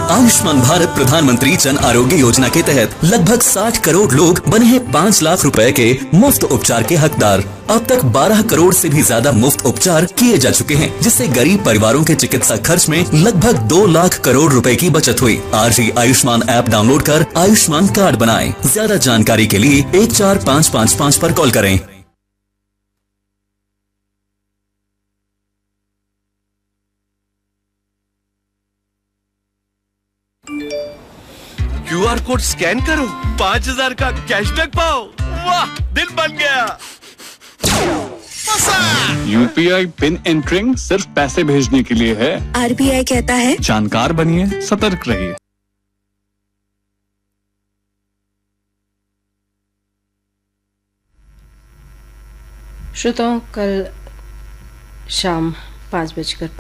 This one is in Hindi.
आयुष्मान भारत प्रधानमंत्री जन आरोग्य योजना के तहत लगभग 60 करोड़ लोग बने हैं 5 लाख रुपए के मुफ्त उपचार के हकदार। अब तक 12 करोड़ से भी ज्यादा मुफ्त उपचार किए जा चुके हैं, जिससे गरीब परिवारों के चिकित्सा खर्च में लगभग 2 लाख करोड़ रुपए की बचत हुई। आज ही आयुष्मान ऐप डाउनलोड कर आयुष्मान कार्ड बनाएं। ज्यादा जानकारी के लिए 14555 पर कॉल करें। QR कोड स्कैन करो, 5000 का कैशबैक पाओ। वाह, दिल बन गया। UPI पिन एंटरिंग सिर्फ पैसे भेजने के लिए है। RBI कहता है जानकार बनिए, सतर्क रहिए। श्रोताओं, कल शाम 5:05